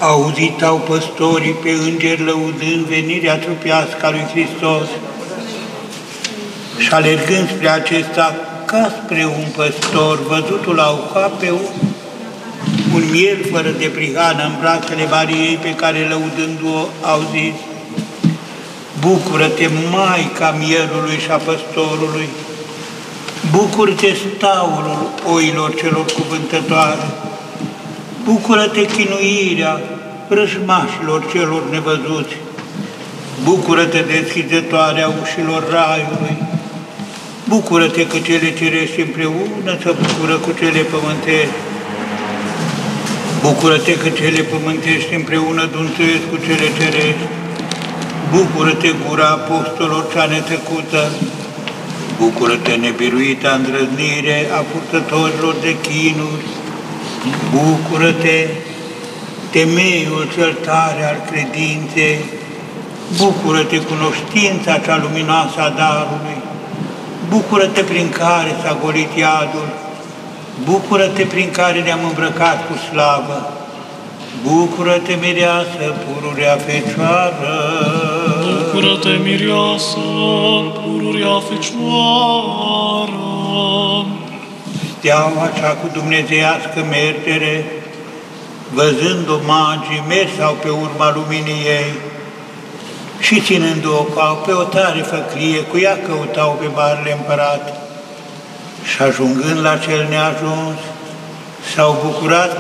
Auzitau păstorii pe îngeri lăudând venirea trupească a lui Hristos și alergând spre acesta ca spre un păstor, văzutul au ca pe un miel fără de prihană în brațele Mariei, pe care lăudându-o au zis: bucură-te, Maica mielului și a păstorului, bucură-te, staulul oilor celor cuvântătoare, bucură-te, chinuirea rășmașilor celor nevăzuți, bucură-te, deschizătoarea ușilor raiului, bucură-te că cele cerești împreună se bucură cu cele pământești, bucură-te că cele pământești împreună dunțuiesc cu cele cerești, bucură-te, gura apostolilor cea netăcută, bucură-te, nebiruita îndrăznire a purtătorilor de chinuri, bucură-te, temeiul cel tare al credinței, bucură-te, cunoștința cea luminoasă a darului, bucură-te prin care s-a golit iadul, bucură-te prin care ne-am îmbrăcat cu slavă, bucură-te, mireasă, pururea Fecioară! Bucură-te, mireasă, pururea Fecioară! Steaua cea cu dumnezeiască mergere, văzând-o magii, mersau pe urma luminii ei și ținând-o ca pe o tare făclie, cu ea căutau pe Marele Împărat și ajungând la cel neajuns, s-au bucurat